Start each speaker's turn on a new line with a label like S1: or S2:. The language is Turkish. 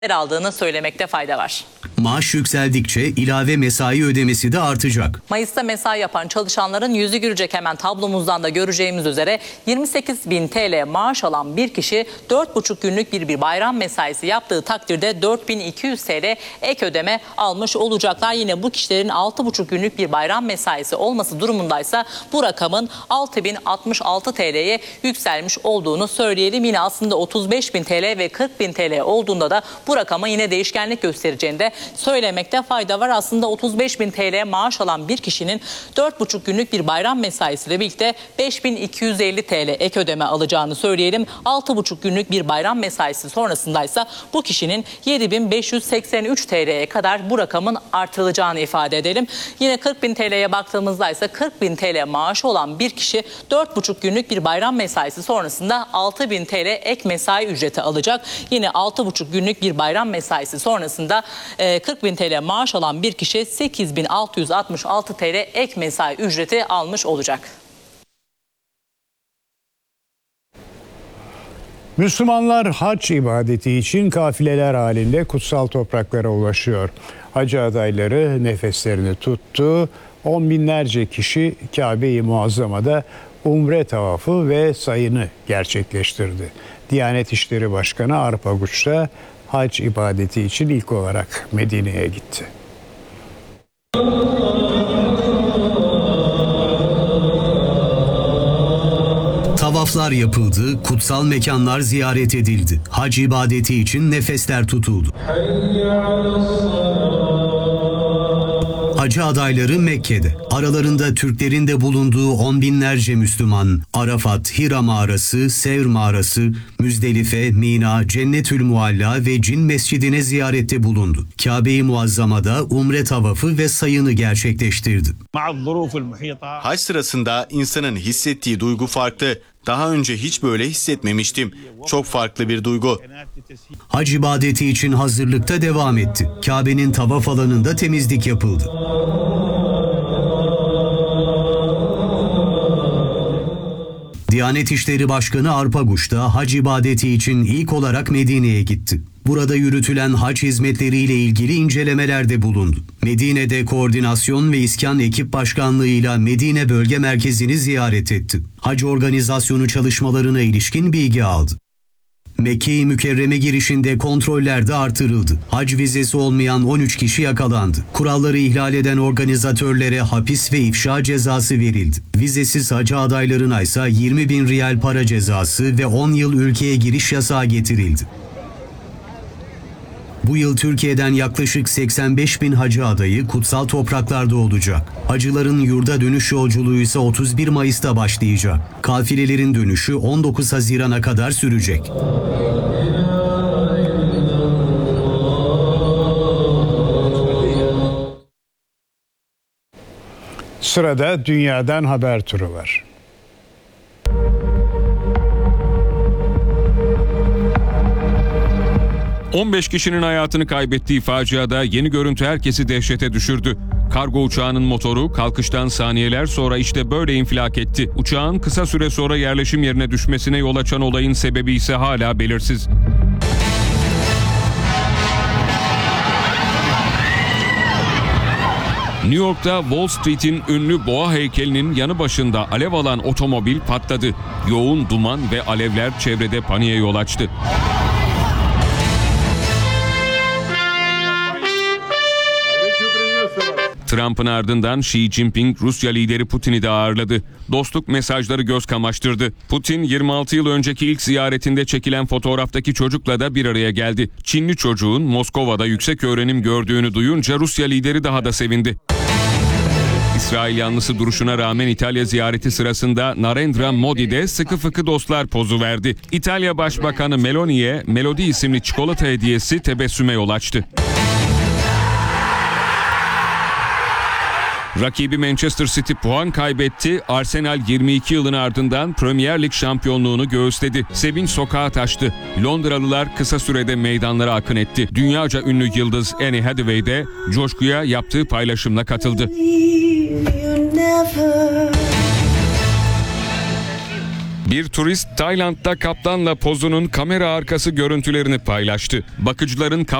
S1: aldığını söylemekte fayda var.
S2: Maaş yükseldikçe ilave mesai ödemesi de artacak.
S1: Mayıs'ta mesai yapan çalışanların yüzü gülecek, hemen tablomuzdan da göreceğimiz üzere 28.000 TL maaş alan bir kişi 4,5 günlük bir bayram mesaisi yaptığı takdirde 4.200 TL ek ödeme almış olacaklar. Yine bu kişilerin 6,5 günlük bir bayram mesaisi olması durumundaysa bu rakamın 6.066 TL'ye yükselmiş olduğunu söyleyelim. Yine aslında 35.000 TL ve 40.000 TL olduğunda da bu rakamın yine değişkenlik göstereceğini de söylemekte fayda var. Aslında 35.000 TL maaş alan bir kişinin 4,5 günlük bir bayram mesaisiyle birlikte 5.250 TL ek ödeme alacağını söyleyelim. 6,5 günlük bir bayram mesaisi sonrasındaysa bu kişinin 7.583 TL'ye kadar bu rakamın artırılacağını ifade edelim. Yine 40.000 TL'ye baktığımızda ise 40.000 TL maaşı olan bir kişi 4,5 günlük bir bayram mesaisi sonrasında 6.000 TL ek mesai ücreti alacak. Yine 6,5 günlük bir bayram mesaisi sonrasında 40.000 TL maaş alan bir kişi 8.666 TL ek mesai ücreti almış olacak.
S3: Müslümanlar hac ibadeti için kafileler halinde kutsal topraklara ulaşıyor. Hacı adayları nefeslerini tuttu. On binlerce kişi Kabe-i Muazzama'da umre tavafı ve sayını gerçekleştirdi. Diyanet İşleri Başkanı Arif Aguç da hac ibadeti için ilk olarak Medine'ye gitti.
S2: Tavaflar yapıldı, kutsal mekanlar ziyaret edildi. Hac ibadeti için nefesler tutuldu. Hacı adayları Mekke'de. Aralarında Türklerin de bulunduğu on binlerce Müslüman, Arafat, Hira mağarası, Sevr mağarası, Müzdelife, Mina, Cennetül Mualla ve Cin Mescidi'ne ziyarette bulundu. Kabe-i Muazzama'da umre tavafı ve sayını gerçekleştirdi.
S4: Hac sırasında insanın hissettiği duygu farklı. Daha önce hiç böyle hissetmemiştim. Çok farklı bir duygu.
S2: Hac ibadeti için hazırlıkta devam etti. Kabe'nin tavaf alanında temizlik yapıldı. Diyanet İşleri Başkanı Arif Aguç da hac ibadeti için ilk olarak Medine'ye gitti. Burada yürütülen hac hizmetleriyle ilgili incelemelerde bulundu. Medine'de koordinasyon ve iskan ekip başkanlığıyla Medine Bölge Merkezi'ni ziyaret etti. Hac organizasyonu çalışmalarına ilişkin bilgi aldı. Mekke-i Mükerreme girişinde kontroller de artırıldı. Hac vizesi olmayan 13 kişi yakalandı. Kuralları ihlal eden organizatörlere hapis ve ifşa cezası verildi. Vizesiz hacı adaylarına ise 20.000 riyal para cezası ve 10 yıl ülkeye giriş yasağı getirildi. Bu yıl Türkiye'den yaklaşık 85.000 hacı adayı kutsal topraklarda olacak. Hacıların yurda dönüş yolculuğu ise 31 Mayıs'ta başlayacak. Kafilelerin dönüşü 19 Haziran'a kadar sürecek.
S3: Sırada dünyadan haber turu var.
S5: ...15 kişinin hayatını kaybettiği faciada yeni görüntü herkesi dehşete düşürdü. Kargo uçağının motoru kalkıştan saniyeler sonra işte böyle infilak etti. Uçağın kısa süre sonra yerleşim yerine düşmesine yol açan olayın sebebi ise hala belirsiz. New York'ta Wall Street'in ünlü boğa heykelinin yanı başında alev alan otomobil patladı. Yoğun duman ve alevler çevrede paniğe yol açtı. Trump'ın ardından Xi Jinping Rusya lideri Putin'i de ağırladı. Dostluk mesajları göz kamaştırdı. Putin 26 yıl önceki ilk ziyaretinde çekilen fotoğraftaki çocukla da bir araya geldi. Çinli çocuğun Moskova'da yüksek öğrenim gördüğünü duyunca Rusya lideri daha da sevindi. İsrail yanlısı duruşuna rağmen İtalya ziyareti sırasında Narendra Modi de sıkı fıkı dostlar pozu verdi. İtalya Başbakanı Meloni'ye Melodi isimli çikolata hediyesi tebessüme yol açtı. Rakibi Manchester City puan kaybetti. Arsenal 22 yılın ardından Premier Lig şampiyonluğunu göğüsledi. Sevinç sokağa taştı. Londralılar kısa sürede meydanlara akın etti. Dünyaca ünlü yıldız Anne Hathaway de coşkuya yaptığı paylaşımla katıldı. Bir turist Tayland'da kaplanla pozunun kamera arkası görüntülerini paylaştı. Bakıcıların